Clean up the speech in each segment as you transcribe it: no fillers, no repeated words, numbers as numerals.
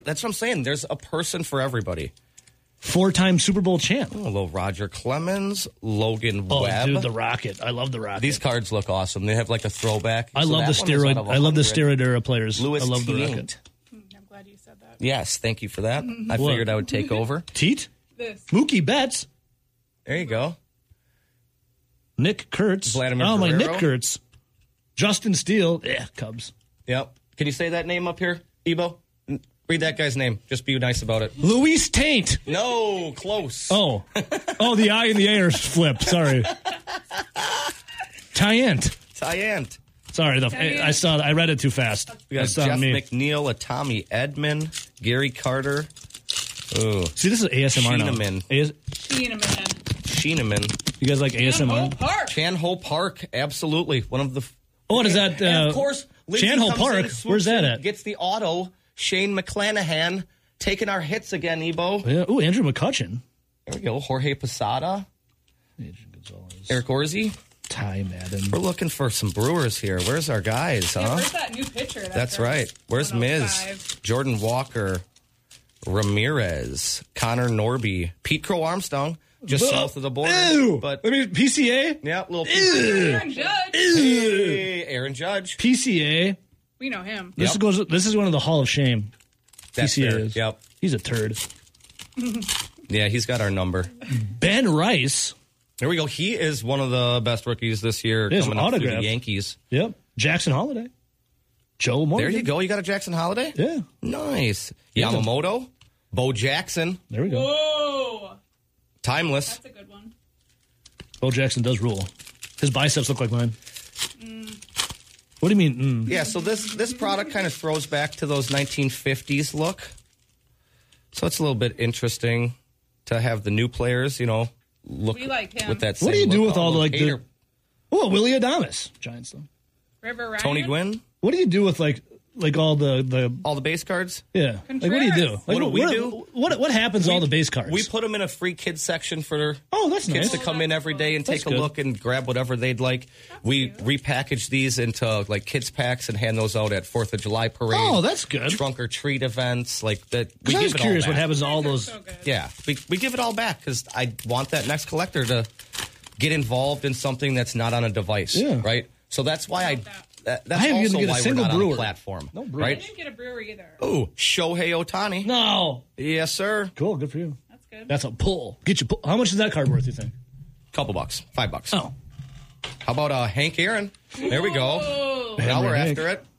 That's what I'm saying. There's a person for everybody. 4-time Super Bowl champ. Oh, a little Roger Clemens, Logan Webb. Dude, the Rocket. I love the Rocket. These cards look awesome. They have like a throwback. I love the steroid. I love the steroid era players. Louis I love the Teat. Rocket. I'm glad you said that. Yes, thank you for that. I figured I would take over. Teat? This. Mookie Betts. There you go. Nick Kurtz. Vladimir my Guerrero. Nick Kurtz. Justin Steele. Yeah, Cubs. Yep. Can you say that name up here, Ebo? Read that guy's name. Just be nice about it. Luis Taint. No, close. Oh, the I and the A are flipped. Sorry. Tyant. Tyant. Sorry, I read it too fast. We got That's Jeff on me. McNeil, a Tommy Edman, Gary Carter. Ooh. See, this is ASMR now. Sheeneman. Sheeneman. You guys like ASMR? Chan Ho Park, absolutely. One of the. What is that? And of course, Lindsay Chan Ho comes Park. in, swoops Where's that in, at? Gets the auto. Shane McClanahan taking our hits again, Ebo. Yeah. Ooh, Andrew McCutcheon. There we go. Jorge Posada. Eric Orsi. Ty Madden. We're looking for some Brewers here. Where's our guys, Yeah, huh? where's that new pitcher? That's right. Where's Miz? 105. Jordan Walker. Ramirez. Connor Norby. Pete Crow Armstrong. Just south of the border. Ew. But, PCA? yeah, little Aaron Judge. Hey, Aaron Judge. PCA. We know him. This is one of the Hall of Shame. That's PCA fair. is. Yep. He's a turd. Yeah, he's got our number. Ben Rice. There we go. He is one of the best rookies this year His coming up through autograph. the Yankees. Yep. Jackson Holiday. Joe Morgan. There you go. You got a Jackson Holiday? Yeah. Nice. Yeah. Yamamoto. Bo Jackson. There we go. Whoa. Timeless. That's a good one. Bo Jackson does rule. His biceps look like mine. What do you mean? Yeah, so this product kind of throws back to those 1950s look. So it's a little bit interesting to have the new players, look We like him. with that same What do you do look. with all the, like, Hater. Oh, Willie Adames. Giants, though. River Ryan. Tony Gwynn, What do you do with, like all the all the base cards. yeah. Like, what do you do? Contreras. Like, What do we do? What happens to all the base cards? We put them in a free kids section for Oh, that's kids nice. to come in every day and That's take a good. look and grab whatever they'd like. We repackage these into like kids packs and hand those out at 4th of July parade. Oh, that's good. Trunk or treat events like that. We I give was it curious all what back. happens to all They're those. so good. Yeah, we give it all back because I want that next collector to get involved in something that's not on a device, Yeah. right? So that's why that's I haven't also even get a why we're single not on brewer. a platform, No brewer. I right? didn't get a brewer either. Ooh, Shohei Ohtani. No. Yes, sir. Cool. Good for you. That's good. That's a pull. Get you. How much is that card worth? You think? Couple bucks, $5. Oh, How about Hank Aaron? There we go. Whoa. Now Hammer we're Hank. after it.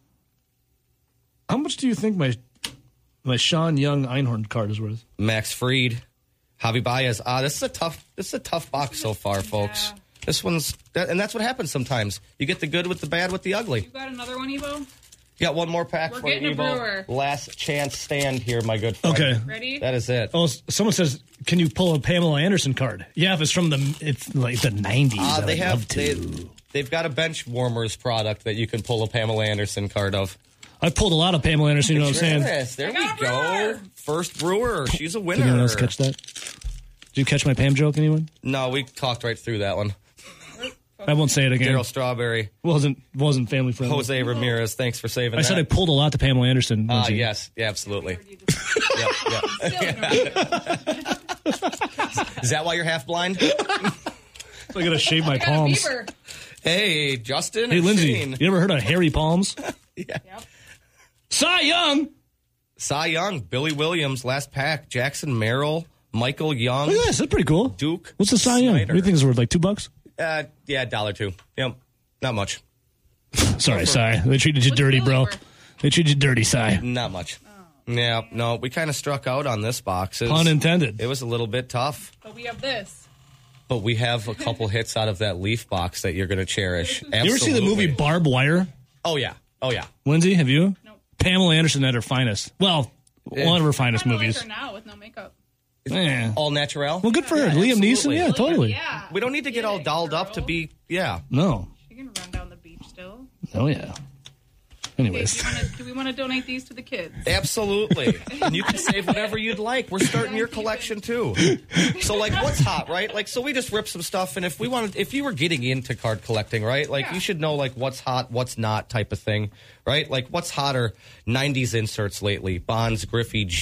how much do you think my Sean Young Einhorn card is worth? Max Fried, Javi Baez. This is a tough box so far, folks. Yeah. This one's, and that's what happens sometimes. You get the good with the bad with the ugly. You got another one, Evo? Got one more pack We're for you, getting a Evo. brewer. Last chance stand here, my good friend. Okay. Ready? That is it. Oh, someone says, can you pull a Pamela Anderson card? Yeah, if it's from it's like the 90s. They I'd have love to. they've got a bench warmers product that you can pull a Pamela Anderson card of. I've pulled a lot of Pamela Anderson. You know what I'm saying? Yes, there I got we a go. brewer. First brewer. She's a Did winner. anyone else catch that? Did you catch my Pam joke? Anyone? No, we talked right through that one. I won't say it again. Daryl Strawberry, Wasn't family friendly. Jose Ramirez. Thanks for saving I that. said I pulled a lot to Pamela Anderson. Lindsay. Yes, yeah, absolutely. Yep, yep. Still ignored you. Is that why you're half blind? I gotta shave my I got a palms. beaver. Hey, Justin. Hey, and Lindsay, Shane. you ever heard of hairy palms? Yep. Cy Young. Cy Young, Billy Williams, last pack. Jackson Merrill, Michael Young, Look at this. That's pretty cool. Duke. What's the Cy Young? What Snyder. do you think it's worth? Like $2? Yeah, $1.02. Yep, not much. Sorry, Cy. They treated you What's dirty, Billy bro. worth? They treated you dirty, Cy. Not much. Yeah, no, we kind of struck out on this box. Pun intended. It was a little bit tough, But we have this. but we have a couple hits out of that Leaf box that you're going to cherish. You ever see the movie Absolutely. Barbed Wire? Oh, yeah. Oh, yeah. Lindsay, have you? Nope. Pamela Anderson at her finest. Well, one of her finest Kinda movies. like her now with no makeup. Eh. All natural. Well, good for her. Liam absolutely. Neeson, yeah, totally. Yeah. We don't need to get all dolled up to be, yeah. No. She can run down the beach still. Oh, yeah. Anyways. Do we want to donate these to the kids? Absolutely. And you can save whatever you'd like. We're starting your collection too. So like what's hot, right? Like so we just rip some stuff, and if you were getting into card collecting, right? Like you should know like what's hot, what's not type of thing, right? Like what's hotter 90s inserts lately. Bonds, Griffey,